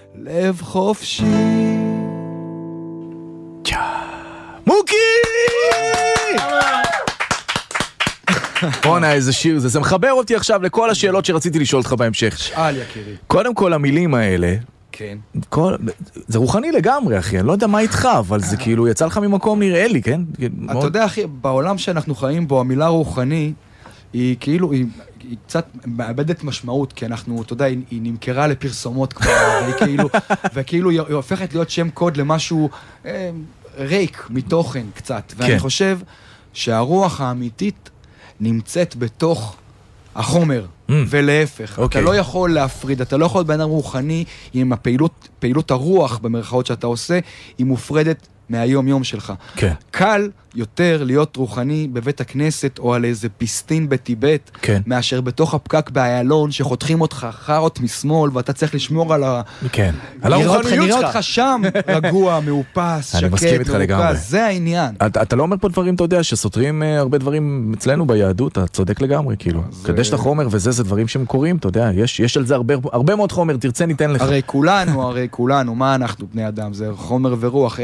לב חופשי. מוקי! בוא'נה, איזה שיר זה. זה מחבר אותי עכשיו לכל השאלות שרציתי לשאול אותך בהמשך. שאל יקירי. קודם כל, המילים האלה, כן. זה רוחני לגמרי, אחי. אני לא יודע מה איתך, אבל זה כאילו יצא לך ממקום נראה לי, כן? אתה יודע, אחי, בעולם שאנחנו חיים בו, המילה רוחני, היא כאילו, היא קצת מאבדת משמעות, כי אנחנו, אתה יודע, היא נמכרה לפרסומות כבר, וכאילו היא הופכת להיות שם קוד למשהו ריק מתוכן קצת. ואני חושב שהרוח האמיתית נמצאת בתוך החומר, ולהפך. אתה לא יכול להפריד, אתה לא יכול בן אדם רוחני עם פעילות הרוח במרכאות שאתה עושה, היא מופרדת מהיום יום שלך. כן. קל יותר להיות רוחני בבית הכנסת או על איזה פיסטין בטיבט, כן. מאשר בתוך הפקק באיילון שחותכים אותך חרות משמאל ואתה צריך לשמור על כן. על הרוחניות שלך. נראה אותך שם רגוע, מאופס, שקט, מרוכז, זה העניין. אתה לא אומר פה דברים, אתה יודע, שסותרים הרבה דברים אצלנו ביהדות, אתה צודק לגמרי, כאילו. קדש את החומר וזה, זה דברים שהם קוראים, אתה יודע, יש על זה הרבה מאוד חומר, תרצה ניתן לך. הרי כולנו, מה אנחנו בני אדם, זה חומר ורוח.